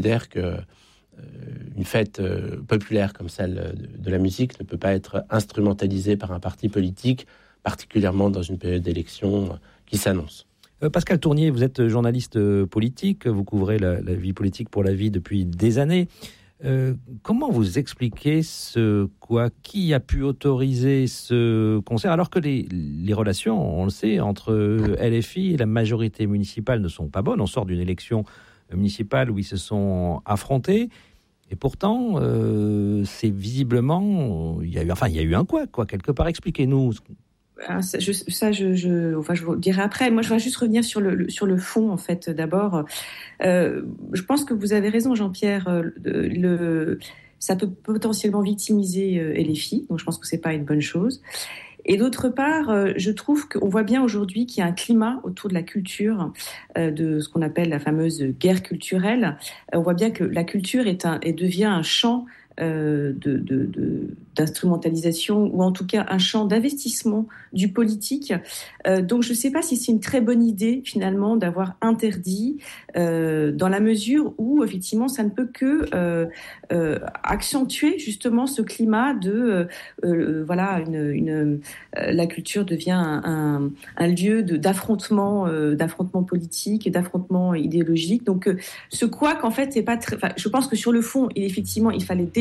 considère que une fête populaire comme celle de la musique ne peut pas être instrumentalisée par un parti politique, particulièrement dans une période d'élection qui s'annonce. Pascal Tournier, vous êtes journaliste politique, vous couvrez la vie politique pour la vie depuis des années. Comment vous expliquez qui a pu autoriser ce concert, alors que les relations, on le sait, entre LFI et la majorité municipale ne sont pas bonnes. On sort d'une élection municipale où ils se sont affrontés. Et pourtant, c'est visiblement... Il y a eu un couac, quelque part. Expliquez-nous. Je vous dirai après. Moi, je voudrais juste revenir sur le fond, en fait. D'abord, je pense que vous avez raison, Jean-Pierre. Ça peut potentiellement victimiser LFI, donc je pense que c'est pas une bonne chose. Et d'autre part, je trouve qu'on voit bien aujourd'hui qu'il y a un climat autour de la culture, de ce qu'on appelle la fameuse guerre culturelle. On voit bien que la culture devient un champ d'instrumentalisation, ou en tout cas un champ d'investissement du politique. Donc je ne sais pas si c'est une très bonne idée finalement d'avoir interdit, dans la mesure où effectivement ça ne peut que accentuer justement ce climat de la culture devient un lieu d'affrontement politique et d'affrontement idéologique. Donc ce couac en fait c'est pas très. Je pense que sur le fond, effectivement, il fallait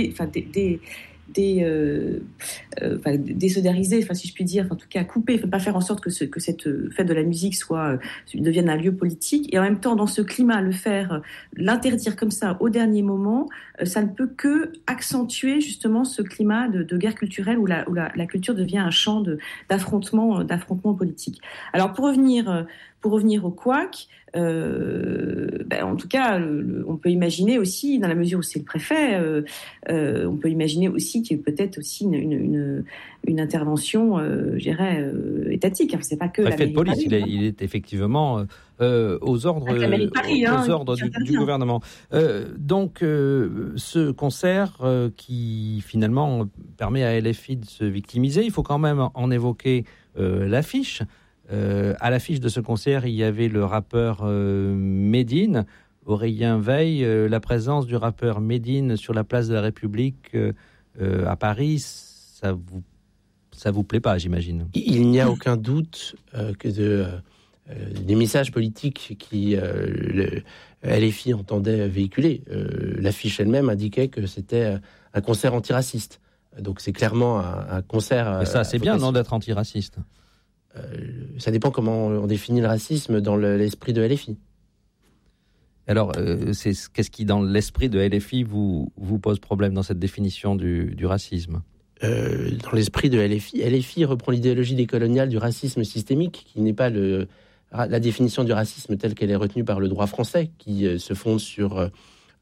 désodériser, si je puis dire, en tout cas couper, pas faire en sorte que cette fête de la musique devienne un lieu politique, et en même temps dans ce climat l'interdire comme ça au dernier moment, ça ne peut que accentuer justement ce climat de guerre culturelle où la culture devient un champ d'affrontement politique. Alors pour revenir au couac, en tout cas, on peut imaginer aussi, dans la mesure où c'est le préfet, on peut imaginer aussi qu'il y a peut-être aussi une intervention, je dirais, étatique. C'est pas que le préfet de police, il est effectivement aux ordres du gouvernement. Donc, ce concert qui finalement permet à LFI de se victimiser, il faut quand même en évoquer l'affiche. À l'affiche de ce concert, il y avait le rappeur Médine. Aurélien Veil, la présence du rappeur Médine sur la place de la République à Paris, ça vous plaît pas, j'imagine? Il n'y a aucun doute que des messages politiques qui LFI entendait véhiculer. L'affiche elle-même indiquait que c'était un concert antiraciste. Donc c'est clairement un concert... Mais ça, c'est bien, non, d'être antiraciste? Ça dépend comment on définit le racisme dans l'esprit de LFI. Alors, qu'est-ce qui, dans l'esprit de LFI, vous pose problème dans cette définition du racisme? Dans l'esprit de LFI reprend l'idéologie décoloniale du racisme systémique, qui n'est pas la définition du racisme telle qu'elle est retenue par le droit français, qui se fonde sur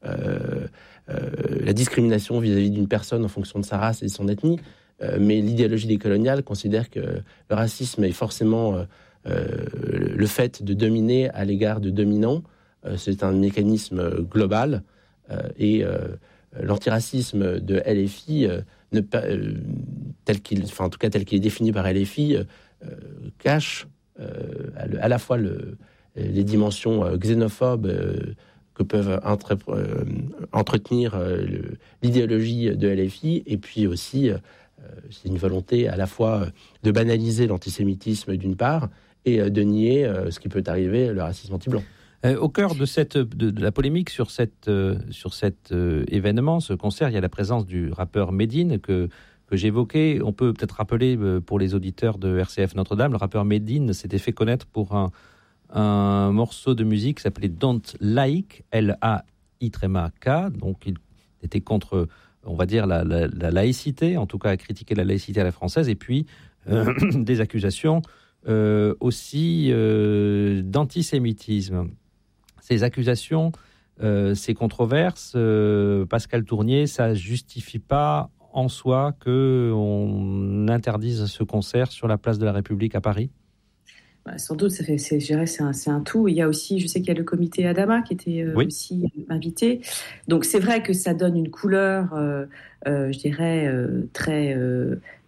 la discrimination vis-à-vis d'une personne en fonction de sa race et de son ethnie. Mais l'idéologie décoloniale considère que le racisme est forcément le fait de dominer à l'égard de dominants. C'est un mécanisme global et l'antiracisme de LFI, tel qu'il est défini par LFI, cache à la fois les dimensions xénophobes que peuvent entretenir l'idéologie de LFI, et puis aussi c'est une volonté à la fois de banaliser l'antisémitisme d'une part et de nier ce qui peut arriver, le racisme anti-blanc. Au cœur de la polémique sur cet événement, ce concert, il y a la présence du rappeur Médine que j'évoquais. On peut peut-être rappeler pour les auditeurs de RCF Notre-Dame, le rappeur Médine s'était fait connaître pour un morceau de musique qui s'appelait Don't Like, L-A-I-K. Donc il était contre, on va dire, la laïcité, en tout cas à critiquer la laïcité à la française, et puis des accusations aussi d'antisémitisme. Ces accusations, ces controverses, Pascal Tournier, ça justifie pas en soi qu'on interdise ce concert sur la place de la République à Paris? Sans doute, c'est un tout. Il y a aussi, je sais qu'il y a le comité Adama qui était aussi invité. Donc c'est vrai que ça donne une couleur, je dirais, très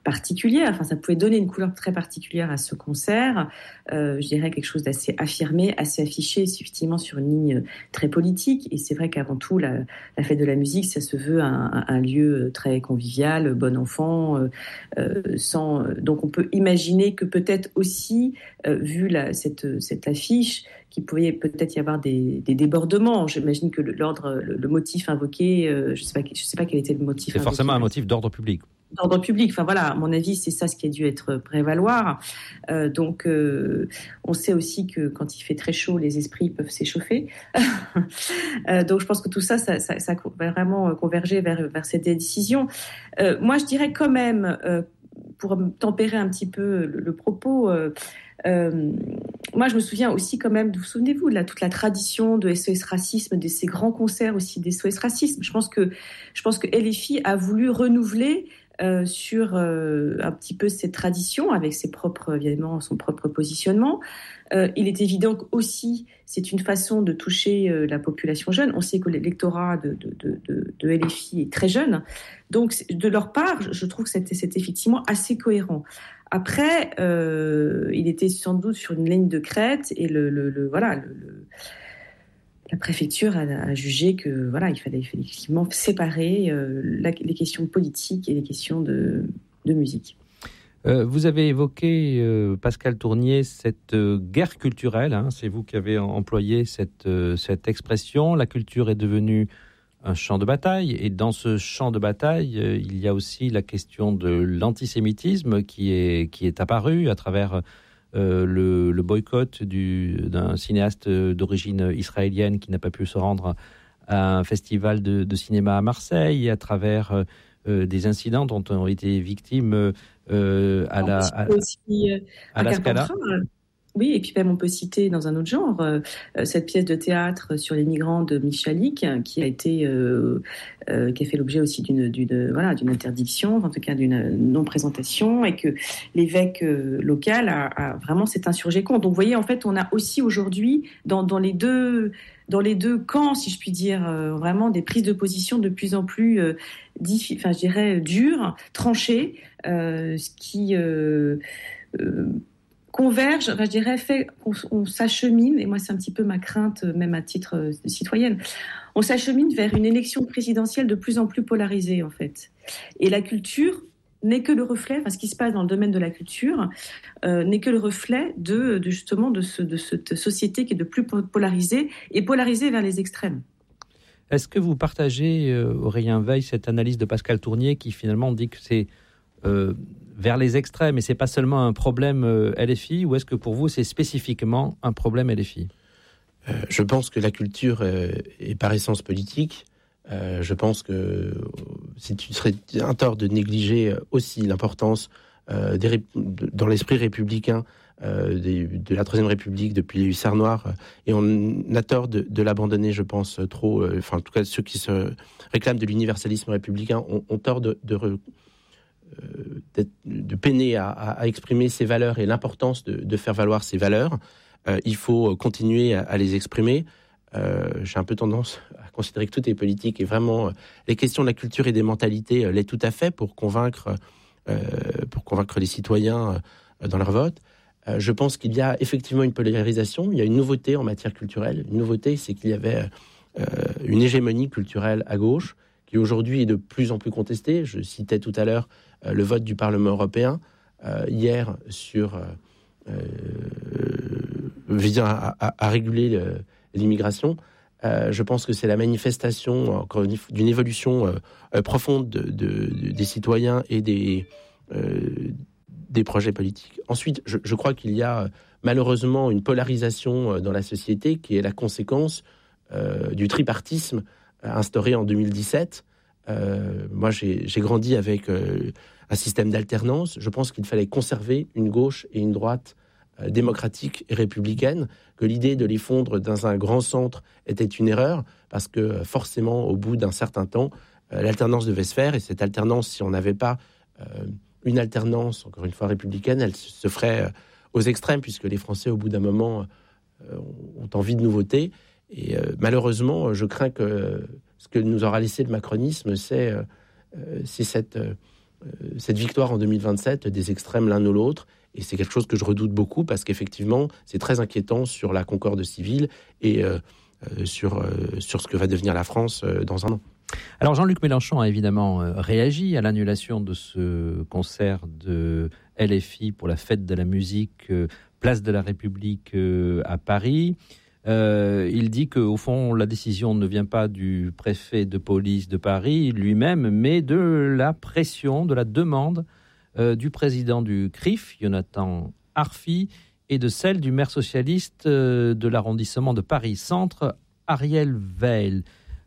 particulière. Enfin, ça pouvait donner une couleur très particulière à ce concert. Je dirais quelque chose d'assez affirmé, assez affiché, effectivement sur une ligne très politique. Et c'est vrai qu'avant tout, la fête de la musique, ça se veut un lieu très convivial, bon enfant. Donc, on peut imaginer que peut-être aussi, vu cette affiche, qu'il pouvait peut-être y avoir des débordements. J'imagine que le motif invoqué, je sais pas quel était le motif. C'est forcément un motif d'ordre public. D'ordre public. Enfin voilà, à mon avis, c'est ça ce qui a dû être prévaloir. Donc, on sait aussi que quand il fait très chaud, les esprits peuvent s'échauffer. Donc, je pense que tout ça va vraiment converger vers cette décision. Moi, je dirais quand même, pour tempérer un petit peu le propos. Moi, je me souviens aussi quand même, vous souvenez-vous, toute la tradition de SOS Racisme, de ces grands concerts aussi des SOS Racisme. Je pense que LFI a voulu renouveler sur un petit peu cette tradition avec son propre positionnement. Il est évident qu'aussi, c'est une façon de toucher la population jeune. On sait que l'électorat de LFI est très jeune. Donc, de leur part, je trouve que c'était effectivement assez cohérent. Après, il était sans doute sur une ligne de crête et la préfecture a jugé que il fallait effectivement séparer les questions politiques et les questions de musique. Vous avez évoqué, Pascale Tournier, cette guerre culturelle. C'est vous qui avez employé cette expression. La culture est devenue un champ de bataille. Et dans ce champ de bataille, il y a aussi la question de l'antisémitisme qui est apparu à travers le boycott d'un cinéaste d'origine israélienne qui n'a pas pu se rendre à un festival de cinéma à Marseille, à travers des incidents dont ont été victimes à la Scala. Oui, et puis même on peut citer dans un autre genre cette pièce de théâtre sur les migrants de Michalik qui a fait l'objet aussi d'une interdiction, en tout cas d'une non-présentation, et que l'évêque local a vraiment s'est insurgé contre. Donc vous voyez, en fait, on a aussi aujourd'hui dans les deux camps, si je puis dire, vraiment des prises de position de plus en plus je dirais dures, tranchées, ce qui converge, je dirais, fait qu'on s'achemine, et moi c'est un petit peu ma crainte, même à titre citoyenne, on s'achemine vers une élection présidentielle de plus en plus polarisée en fait. Et la culture n'est que le reflet, ce qui se passe dans le domaine de la culture, n'est que le reflet de cette société qui est de plus polarisée, et polarisée vers les extrêmes. Est-ce que vous partagez, Aurélien Veil, cette analyse de Pascale Tournier qui finalement dit que c'est vers les extrêmes, et c'est pas seulement un problème LFI, ou est-ce que pour vous c'est spécifiquement un problème LFI ? Je pense que la culture est par essence politique. Je pense que ce serait un tort de négliger aussi l'importance dans l'esprit républicain de la Troisième République depuis les Hussards noirs, et on a tort de l'abandonner, je pense, trop. En tout cas, ceux qui se réclament de l'universalisme républicain ont tort de peiner à exprimer ses valeurs et l'importance de faire valoir ses valeurs. Il faut continuer à les exprimer. J'ai un peu tendance à considérer que tout est politique, et vraiment les questions de la culture et des mentalités l'est tout à fait pour convaincre les citoyens dans leur vote. Je pense qu'il y a effectivement une polarisation, il y a une nouveauté en matière culturelle. Une nouveauté, c'est qu'il y avait une hégémonie culturelle à gauche qui aujourd'hui est de plus en plus contestée. Je citais tout à l'heure le vote du Parlement européen hier sur visant à réguler l'immigration. Je pense que c'est la manifestation encore d'une évolution profonde des citoyens et des projets politiques. Ensuite, je crois qu'il y a malheureusement une polarisation dans la société qui est la conséquence du tripartisme instauré en 2017. Moi, j'ai grandi avec un système d'alternance. Je pense qu'il fallait conserver une gauche et une droite démocratique et républicaine, que l'idée de les fondre dans un grand centre était une erreur, parce que forcément, au bout d'un certain temps, l'alternance devait se faire, et cette alternance, si on n'avait pas une alternance, encore une fois, républicaine, elle se ferait aux extrêmes, puisque les Français, au bout d'un moment, ont envie de nouveautés. Et malheureusement, je crains que ce que nous aura laissé le macronisme, c'est cette cette victoire en 2027 des extrêmes l'un ou l'autre. Et c'est quelque chose que je redoute beaucoup parce qu'effectivement, c'est très inquiétant sur la concorde civile et sur ce que va devenir la France dans un an. Alors Jean-Luc Mélenchon a évidemment réagi à l'annulation de ce concert de LFI pour la fête de la musique, place de la République à Paris. Il dit qu'au fond, la décision ne vient pas du préfet de police de Paris lui-même, mais de la pression, de la demande du président du CRIF, Jonathan Arfi, et de celle du maire socialiste de l'arrondissement de Paris-Centre, Ariel Veil.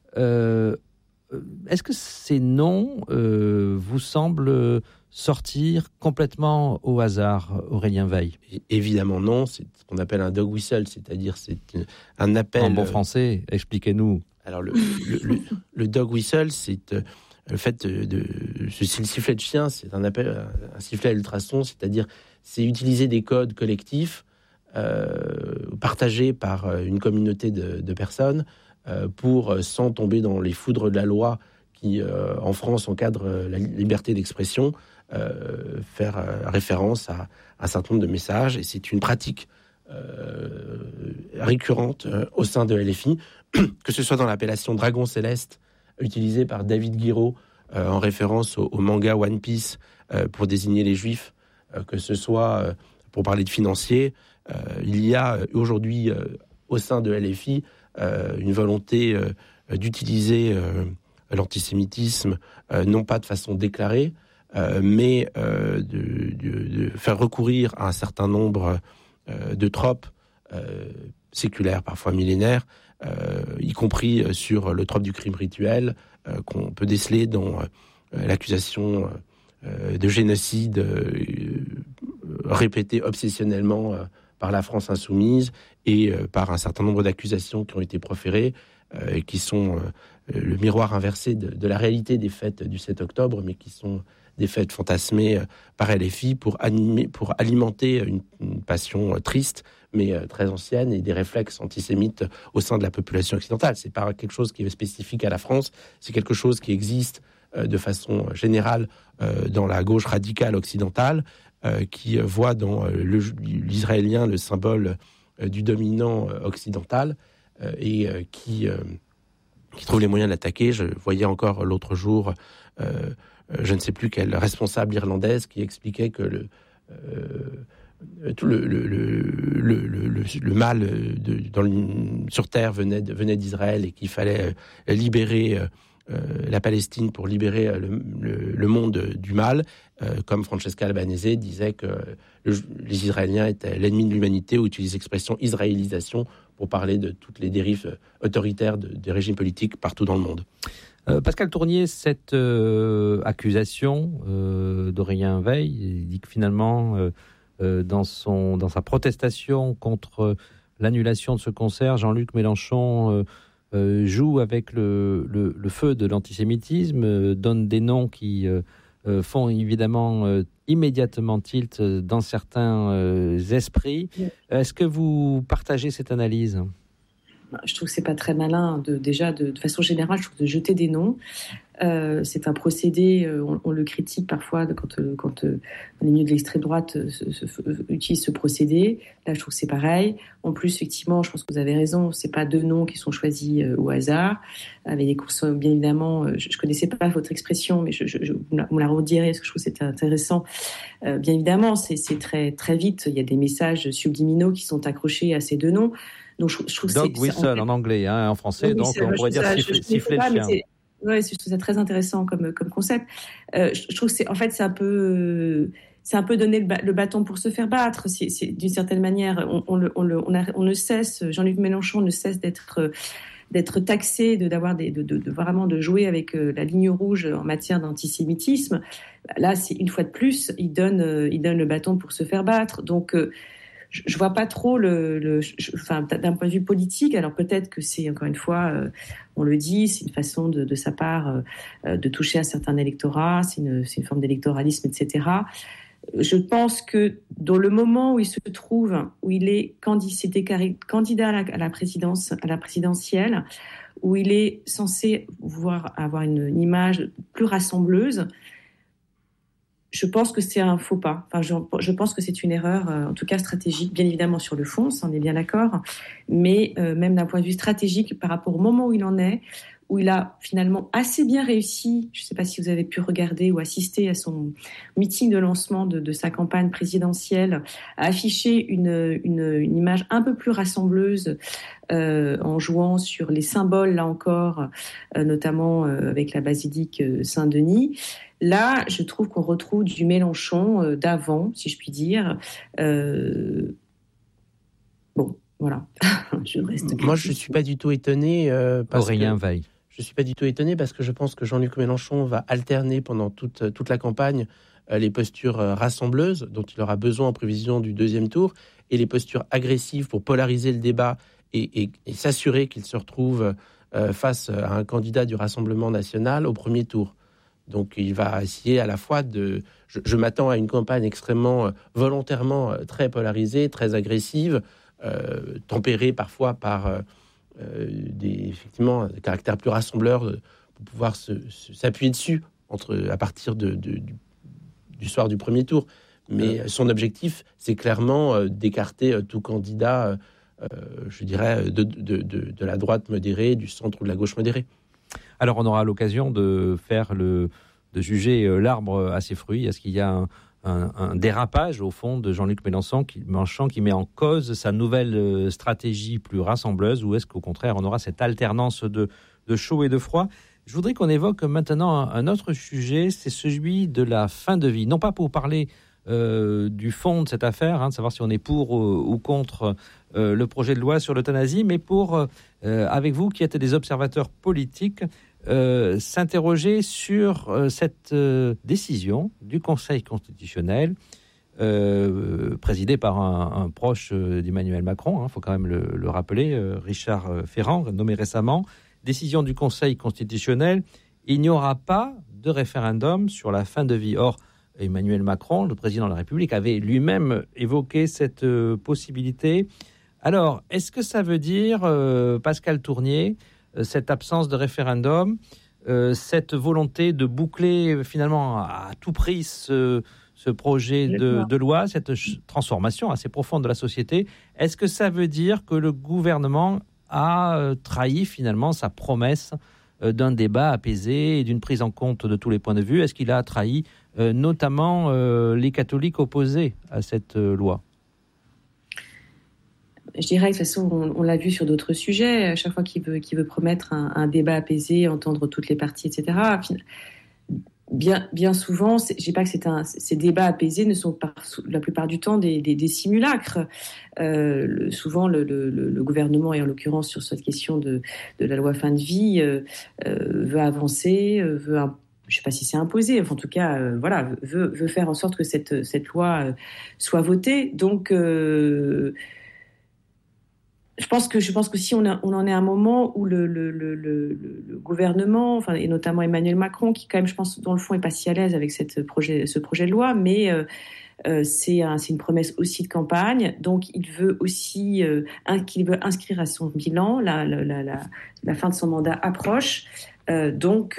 Est-ce que ces noms vous semblent sortir complètement au hasard, Aurélien Veil ? Évidemment non, c'est ce qu'on appelle un dog whistle, c'est-à-dire c'est un appel... En bon français, expliquez-nous. Alors le dog whistle, c'est le fait c'est le sifflet de chien, c'est un appel, un sifflet à ultrasons, c'est-à-dire c'est utiliser des codes collectifs partagés par une communauté de personnes pour, sans tomber dans les foudres de la loi qui, en France, encadre la liberté d'expression, faire référence à un certain nombre de messages. Et c'est une pratique récurrente au sein de LFI, que ce soit dans l'appellation Dragon Céleste, utilisée par David Guiraud en référence au manga One Piece pour désigner les Juifs, que ce soit pour parler de financiers. Il y a aujourd'hui au sein de LFI une volonté d'utiliser l'antisémitisme, non pas de façon déclarée, mais de faire recourir à un certain nombre de tropes séculaires, parfois millénaires, y compris sur le trope du crime rituel, qu'on peut déceler dans l'accusation de génocide répétée obsessionnellement par la France insoumise et par un certain nombre d'accusations qui ont été proférées, qui sont le miroir inversé de la réalité des fêtes du 7 octobre, mais qui sont des fêtes fantasmées par LFI pour alimenter une passion triste, mais très ancienne, et des réflexes antisémites au sein de la population occidentale. C'est pas quelque chose qui est spécifique à la France, c'est quelque chose qui existe de façon générale dans la gauche radicale occidentale, qui voit dans l'israélien le symbole du dominant occidental et qui trouve les moyens de l'attaquer. Je voyais encore l'autre jour, je ne sais plus quelle responsable irlandaise qui expliquait que tout le mal sur terre venait d'Israël et qu'il fallait libérer la Palestine pour libérer le monde du mal, comme Francesca Albanese disait que les Israéliens étaient l'ennemi de l'humanité, ou utilise l'expression israélisation pour parler de toutes les dérives autoritaires des régimes politiques partout dans le monde. Pascal Tournier, cette accusation d'Aurélien Veil, il dit que finalement, dans sa protestation contre l'annulation de ce concert, Jean-Luc Mélenchon joue avec le feu de l'antisémitisme, donne des noms qui font évidemment immédiatement tilt dans certains esprits. Est-ce que vous partagez cette analyse ? Je trouve que c'est pas très malin de façon générale, je trouve, de jeter des noms. C'est un procédé, on le critique parfois quand les milieux de l'extrême droite utilisent ce procédé. Là, je trouve que c'est pareil. En plus, effectivement, je pense que vous avez raison, c'est pas deux noms qui sont choisis au hasard. Avec des courses, bien évidemment, je connaissais pas votre expression, mais vous la redirez parce que je trouve que c'était intéressant. Bien évidemment, c'est très très vite. Il y a des messages subliminaux qui sont accrochés à ces deux noms. Donc, je trouve dog whistle en anglais, en français, oui, donc on pourrait dire siffler le chien. Oui, je trouve ça très intéressant comme concept. Je trouve que c'est un peu donner le bâton pour se faire battre. C'est d'une certaine manière, on ne cesse, Jean-Luc Mélenchon ne cesse d'être taxé, de vraiment de jouer avec la ligne rouge en matière d'antisémitisme. Là, c'est une fois de plus, il donne le bâton pour se faire battre. Donc je vois pas trop d'un point de vue politique. Alors peut-être que c'est, encore une fois, on le dit, c'est une façon de sa part de toucher un certain électorat, c'est une forme d'électoralisme, etc. Je pense que dans le moment où il se trouve, où il s'est déclaré candidat à la présidentielle, où il est censé avoir une image plus rassembleuse, je pense que c'est un faux pas. Enfin, je pense que c'est une erreur, en tout cas stratégique, bien évidemment sur le fond, ça on est bien d'accord, mais même d'un point de vue stratégique par rapport au moment où il en est, où il a finalement assez bien réussi, je ne sais pas si vous avez pu regarder ou assister à son meeting de lancement de sa campagne présidentielle, à afficher une image un peu plus rassembleuse en jouant sur les symboles, là encore, notamment avec la basilique Saint-Denis. Là, je trouve qu'on retrouve du Mélenchon d'avant, si je puis dire. Bon, voilà. Moi, je ne suis pas du tout étonné. Aurélien Veil. Je ne suis pas du tout étonné parce que je pense que Jean-Luc Mélenchon va alterner pendant toute la campagne les postures rassembleuses dont il aura besoin en prévision du deuxième tour et les postures agressives pour polariser le débat et s'assurer qu'il se retrouve face à un candidat du Rassemblement national au premier tour. Donc il va essayer à la fois je m'attends à une campagne extrêmement, volontairement très polarisée, très agressive, tempérée parfois par effectivement, des caractères plus rassembleurs pour pouvoir s'appuyer dessus à partir du soir du premier tour. Mais son objectif, c'est clairement d'écarter tout candidat, je dirais, de la droite modérée, du centre ou de la gauche modérée. Alors, on aura l'occasion de juger l'arbre à ses fruits. Est-ce qu'il y a un dérapage, au fond, de Jean-Luc Mélenchon qui met en cause sa nouvelle stratégie plus rassembleuse, ou est-ce qu'au contraire, on aura cette alternance de chaud et de froid ? Je voudrais qu'on évoque maintenant un autre sujet, c'est celui de la fin de vie. Non pas pour parler du fond de cette affaire, de savoir si on est pour ou contre le projet de loi sur l'euthanasie, mais pour, avec vous qui êtes des observateurs politiques, s'interroger sur cette décision du Conseil constitutionnel présidé par un proche d'Emmanuel Macron, il faut quand même le rappeler, Richard Ferrand, nommé récemment. Décision du Conseil constitutionnel, il n'y aura pas de référendum sur la fin de vie. Or, Emmanuel Macron, le président de la République, avait lui-même évoqué cette possibilité. Alors, est-ce que ça veut dire, Pascal Tournier, cette absence de référendum, cette volonté de boucler finalement à tout prix ce projet de loi, cette transformation assez profonde de la société, est-ce que ça veut dire que le gouvernement a trahi finalement sa promesse d'un débat apaisé et d'une prise en compte de tous les points de vue? Est-ce qu'il a trahi notamment les catholiques opposés à cette loi? Je dirais que de toute façon, on l'a vu sur d'autres sujets. À chaque fois qu'il veut promettre un débat apaisé, entendre toutes les parties, etc. Bien souvent, je ne dis pas que ces débats apaisés ne sont pas la plupart du temps des simulacres. Souvent, le gouvernement, et en l'occurrence sur cette question de la loi fin de vie, veut avancer, je ne sais pas si c'est imposé, enfin, en tout cas, veut faire en sorte que cette loi soit votée. Donc, je pense que si on en est à un moment où le gouvernement, enfin, et notamment Emmanuel Macron, qui quand même, je pense, dans le fond, est pas si à l'aise avec ce projet de loi, mais c'est une promesse aussi de campagne. Donc, il veut aussi qu'il veut inscrire à son bilan la fin de son mandat approche. Donc,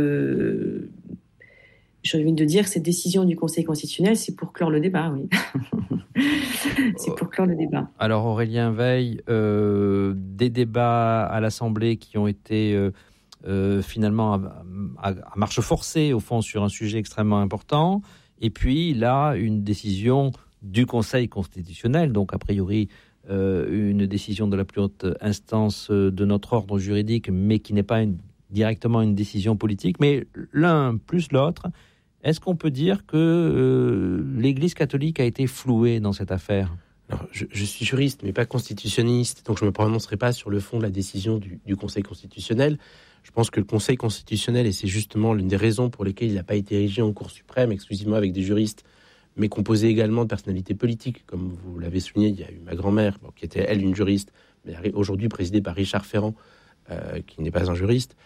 j'ai envie de dire que cette décision du Conseil constitutionnel, c'est pour clore le débat, oui. C'est pour clore le débat. Alors, Aurélien Veil, des débats à l'Assemblée qui ont été finalement à marche forcée, au fond, sur un sujet extrêmement important. Et puis, là, une décision du Conseil constitutionnel, donc a priori une décision de la plus haute instance de notre ordre juridique, mais qui n'est pas directement une décision politique. Mais l'un plus l'autre, est-ce qu'on peut dire que l'Église catholique a été flouée dans cette affaire ? Alors, je suis juriste, mais pas constitutionnaliste, donc je ne me prononcerai pas sur le fond de la décision du Conseil constitutionnel. Je pense que le Conseil constitutionnel, et c'est justement l'une des raisons pour lesquelles il n'a pas été érigé en Cour suprême exclusivement avec des juristes, mais composé également de personnalités politiques, comme vous l'avez souligné, il y a eu ma grand-mère, qui était elle une juriste, mais aujourd'hui présidée par Richard Ferrand, qui n'est pas un juriste,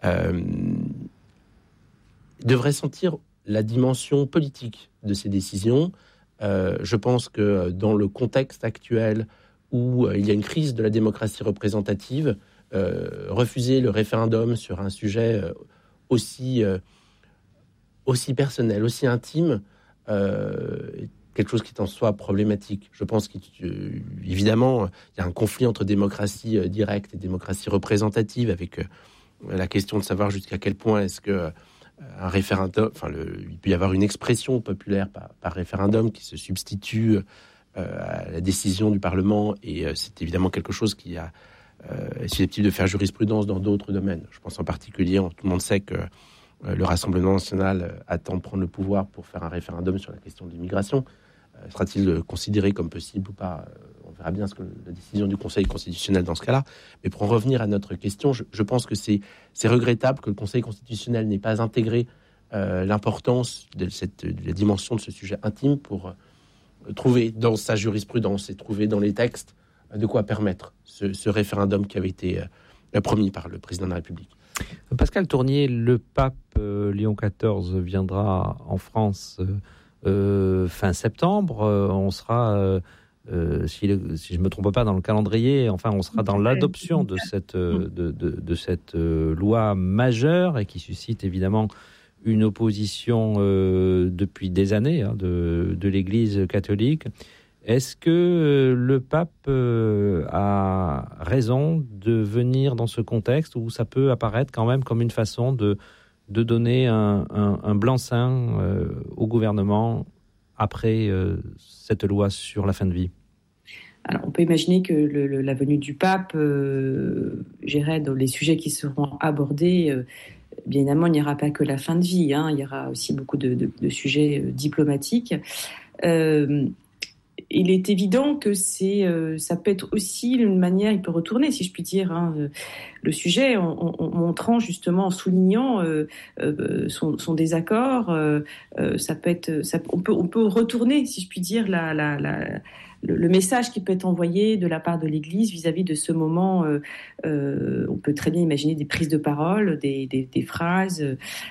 devrait sentir la dimension politique de ces décisions. Je pense que dans le contexte actuel où il y a une crise de la démocratie représentative, refuser le référendum sur un sujet aussi personnel, aussi intime, quelque chose qui est en soi problématique. Je pense qu'évidemment, il y a un conflit entre démocratie directe et démocratie représentative, avec la question de savoir jusqu'à quel point est-ce que un référendum, il peut y avoir une expression populaire par référendum qui se substitue à la décision du Parlement, et c'est évidemment quelque chose qui est susceptible de faire jurisprudence dans d'autres domaines. Je pense en particulier, tout le monde sait que le Rassemblement national attend de prendre le pouvoir pour faire un référendum sur la question de l'immigration. Sera-t-il considéré comme possible ou pas ? On verra bien la décision du Conseil constitutionnel dans ce cas-là. Mais pour en revenir à notre question, je pense que c'est regrettable que le Conseil constitutionnel n'ait pas intégré l'importance de la dimension de ce sujet intime pour trouver dans sa jurisprudence et trouver dans les textes de quoi permettre ce référendum qui avait été promis par le président de la République. Pascal Tournier, le pape Léon XIV viendra en France fin septembre. On sera, si je ne me trompe pas dans le calendrier, on sera dans l'adoption de cette loi majeure et qui suscite évidemment une opposition depuis des années de l'Église catholique. Est-ce que le pape a raison de venir dans ce contexte où ça peut apparaître quand même comme une façon de donner un blanc-seing au gouvernement après cette loi sur la fin de vie ? Alors, on peut imaginer que la venue du pape gérerait dans les sujets qui seront abordés. Bien évidemment, il n'y aura pas que la fin de vie. Il y aura aussi beaucoup de sujets diplomatiques. Il est évident que ça peut être aussi une manière, il peut retourner, si je puis dire, le sujet en montrant justement, en soulignant son désaccord. Ça peut être, on peut retourner, si je puis dire, le message qui peut être envoyé de la part de l'Église vis-à-vis de ce moment. On peut très bien imaginer des prises de parole, des phrases.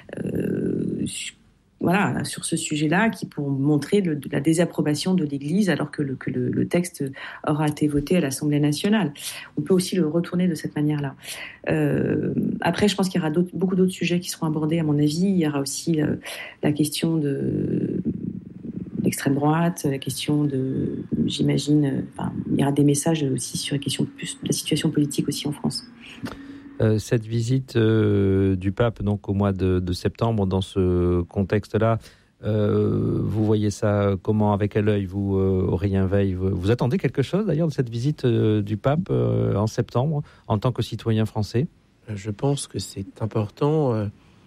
Voilà, sur ce sujet-là, qui pourront montrer la désapprobation de l'Église alors que le texte aura été voté à l'Assemblée nationale. On peut aussi le retourner de cette manière-là. Après, je pense qu'il y aura beaucoup d'autres sujets qui seront abordés, à mon avis. Il y aura aussi la question de l'extrême droite, la question j'imagine, il y aura des messages aussi sur la question plus de la situation politique aussi en France. Cette visite du pape donc au mois de septembre, dans ce contexte-là, vous voyez ça comment, avec quel œil, vous, Aurélien Veil, vous attendez quelque chose d'ailleurs de cette visite du pape en septembre en tant que citoyen français ? Je pense que c'est important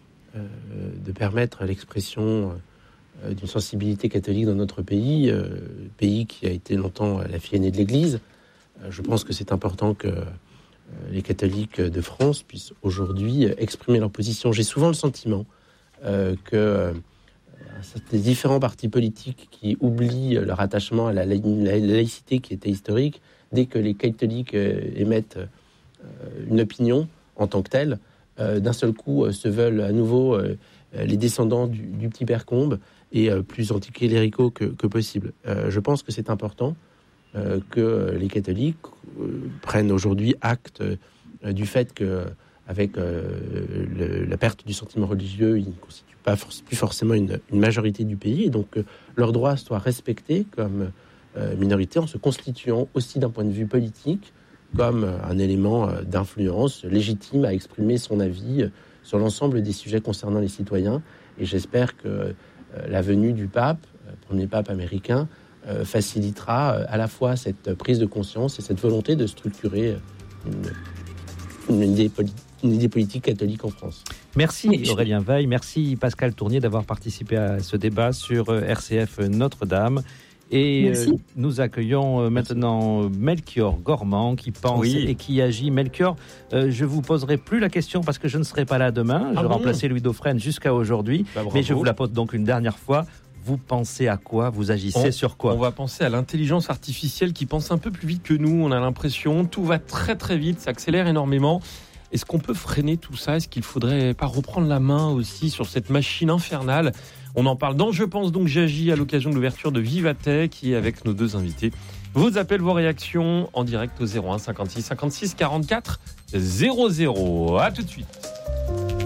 de permettre l'expression d'une sensibilité catholique dans notre pays, pays qui a été longtemps la fille aînée de l'Église. Je pense que c'est important que les catholiques de France puissent aujourd'hui exprimer leur position. J'ai souvent le sentiment que les différents partis politiques qui oublient leur attachement à la laïcité qui était historique, dès que les catholiques émettent une opinion en tant que telle, d'un seul coup se veulent à nouveau les descendants du petit père Combe et plus anticléricaux que possible. Je pense que c'est important que les catholiques prennent aujourd'hui acte du fait qu'avec la perte du sentiment religieux, ils ne constituent plus forcément une majorité du pays, et donc que leurs droits soient respectés comme minorité en se constituant aussi d'un point de vue politique comme un élément d'influence légitime à exprimer son avis sur l'ensemble des sujets concernant les citoyens. Et j'espère que la venue du pape, premier pape américain, facilitera à la fois cette prise de conscience et cette volonté de structurer une idée politique catholique en France. Merci Aurélien Veil, merci Pascal Tournier d'avoir participé à ce débat sur RCF Notre-Dame. Et nous accueillons maintenant Melchior Gormand qui pense et qui agit. Melchior, je ne vous poserai plus la question parce que je ne serai pas là demain. Je vais remplacer Louis Dauphren jusqu'à aujourd'hui. Mais je vous la pose donc une dernière fois. Vous pensez à quoi ? Vous agissez sur quoi ? On va penser à l'intelligence artificielle qui pense un peu plus vite que nous. On a l'impression, tout va très très vite, ça accélère énormément. Est-ce qu'on peut freiner tout ça ? Est-ce qu'il ne faudrait pas reprendre la main aussi sur cette machine infernale ? On en parle dans Je pense donc j'agis à l'occasion de l'ouverture de Vivatech qui est avec nos deux invités. Vos appels, vos réactions en direct au 01 56 56 44 00. À tout de suite.